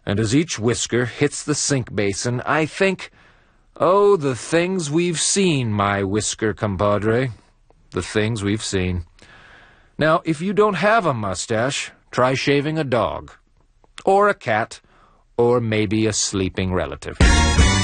And as each whisker hits the sink basin, I think, oh, the things we've seen, my whisker compadre. The things we've seen. Now, if you don't have a mustache, try shaving a dog. Or a cat. Or maybe a sleeping relative.